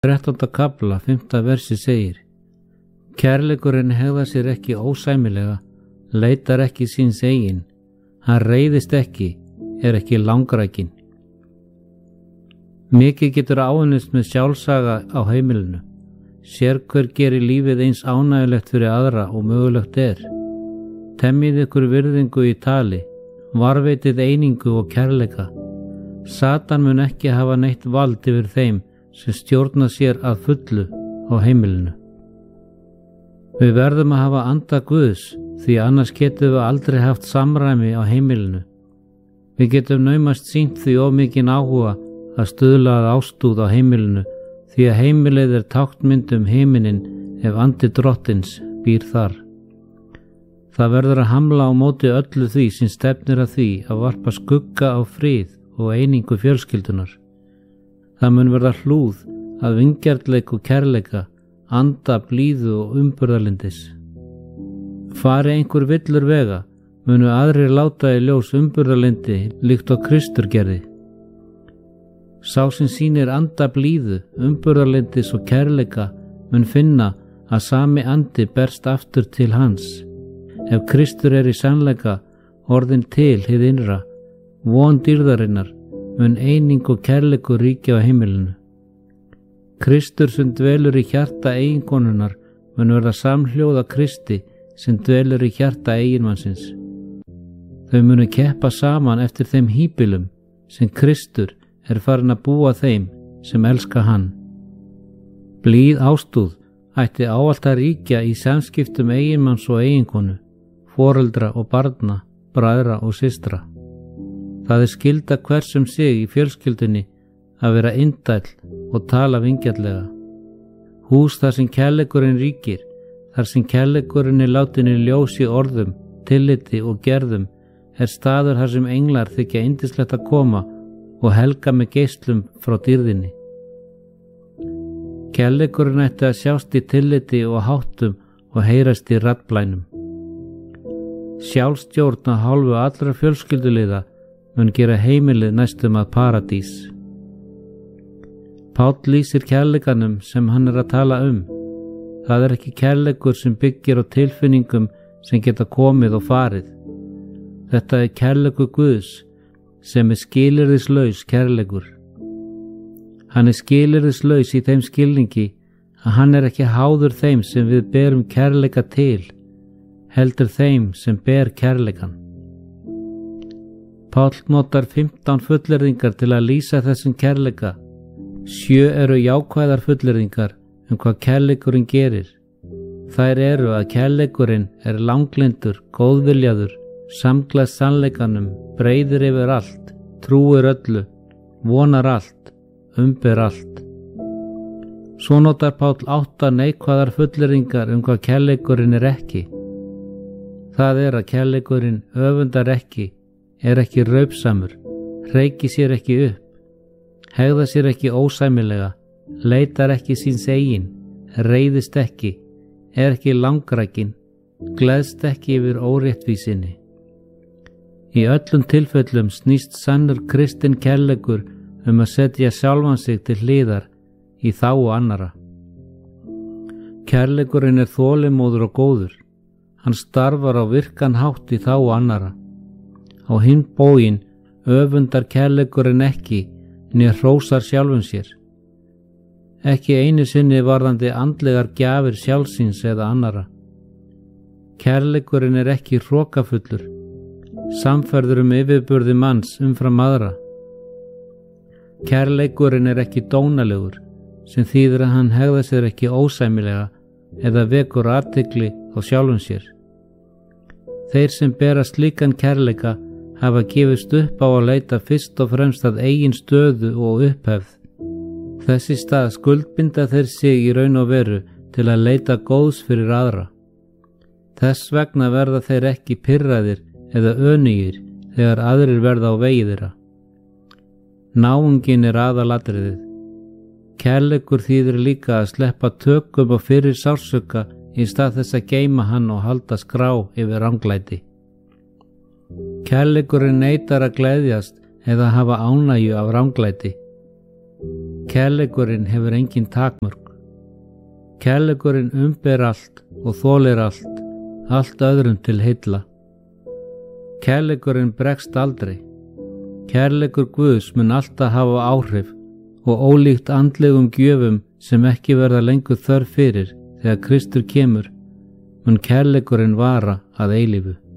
13. kafla 5. versi segir: Kærleikurinn hegðar sér ekki ósæmilega, leitar ekki síns eigin, hann reiðist ekki, er ekki langrækinn. Mikið getur áunnist með sjálfsaga á heimilinu. Sérhver gerir lífið eins ánægulegt fyrir aðra og mögulegt er. Temmið ykkur virðingu í tali, varveitið einingu og kærleika. Satan mun ekki hafa neitt vald yfir þeim sem stjórna sér að fullu á heimilinu. Við verðum að hafa anda Guðs, því annars getum við aldrei haft samræmi á heimilinu. Við getum naumast sýnt því of mikinn áhuga að stuðla að ástúð á heimilinu, því að heimilið er táknmynd himinin ef andi Drottins býr þar. Það verður að hamla á móti öllu því sem stefnir að því að varpa skugga á frið og einingu fjölskyldunar. Það mun verða hlúð að vingjarnleik og kærleika, anda, blíðu og umburðarlyndis. Fari einhver villur vega, munu aðrir láta í ljós umburðarlyndi líkt og Kristur gerði. Sá sem sýnir anda, blíðu, umburðarlyndis og kærleika mun finna að sami andi berst aftur til hans. Ef Kristur er í sannleika orðin til hið innra, von dýrðarinnar, mun eining og kærleikur ríkja á heimilinu. Kristur sem dvelur í hjarta eiginkonunnar mun verða samhljóða Kristi sem dvelur í hjarta eiginmannsins. Þau munu keppa saman eftir þeim híbýlum sem Kristur er farin að búa þeim sem elska hann. Blíð ástúð ætti ávallt að ríkja í samskiptum eiginmanns og eiginkonu, foreldra og barna, bræðra og systra. Það er skylda hvers sig í fjölskyldunni að vera indæll og tala vingjarnlega. Hús þar sem kærleikurinn ríkir, þar sem kærleikurinn er látin í ljós í orðum, tilliti og gerðum, er staður þar sem englar þykja yndislegt að koma og helga með geislum frá dýrðinni. Kærleikurinn ætti að sjást í tilliti og háttum og heyrast í raddblænum. Sjálfstjórn af hálfu allra fjölskylduliða mun gera heimilið næstum að paradís. Páll lýsir kærleikanum sem hann er að tala um. Það er ekki kærleikur sem byggir á tilfinningum sem geta komið og farið. Þetta er kærleikur Guðs sem er skilyrðislaus kærleikur. Hann er skilyrðislaus í þeim skilningi að hann er ekki háður þeim sem við berum kærleika til, heldur þeim sem ber kærleikan. Páll notar 15 fullyrðingar til að lýsa þessum kærleika. 7 eru jákvæðar fullyrðingar hvað kærleikurinn gerir. Þær eru að kærleikurinn er langlyndur, góðviljaður, samglaðst sannleikanum, breiðir yfir allt, trúir öllu, vonar allt, umber allt. Svo notar Páll 8 neikvæðar fullyrðingar hvað kærleikurinn er ekki. Það er að kærleikurinn öfundar ekki, er ekki raupsamur, hreiki sér ekki upp, hegða sér ekki ósæmilega, leitar ekki síns eigin, reiðist ekki, er ekki langrækinn, gleðst ekki yfir óréttvísinni. Í öllum tilfellum snýst sannur kristinn kærleikur að setja sjálfan sig til hliðar í þágu annara. Kærleikurinn er þolinmóður og góður. Hann starfar á virkan hátt í þágu annara. Á hinn bóginn öfundar kærleikurinn ekki né hrósar sjálfum sér. Ekki einu sinni varðandi andlegar gjafir sjálfsins eða annara. Kærleikurinn er ekki hrokafullur, samferður yfirburði manns umfram aðra. Kærleikurinn er ekki dónalegur, sem þýðir að hann hegða sér ekki ósæmilega eða vekur athygli á sjálfum sér. Þeir sem bera slíkan kærleika hafa gefist upp á að leita fyrst og fremst að eigin stöðu og upphefð. Þess í stað skuldbinda þeir sig í raun og veru til að leita góðs fyrir aðra. Þess vegna verða þeir ekki pirraðir eða önugir þegar aðrir verða á vegi þeirra. Náungin er aðalatriðið. Kærleikur þýðir líka að sleppa tökum og fyrir sársauka í stað þess að geyma hann og halda skrá yfir ranglæti. Kærleikurinn neitar að gleðjast eða hafa ánægju af ranglæti. Kærleikurinn hefur engin takmörk. Kærleikurinn umber allt og þolir allt öðrum til heilla. Kærleikurinn bregst aldrei. Kærleikur Guðs mun alltaf hafa áhrif og ólíkt andlegum gjöfum sem ekki verða lengur þörf fyrir þegar Kristur kemur, mun kærleikurinn vara að eilífu.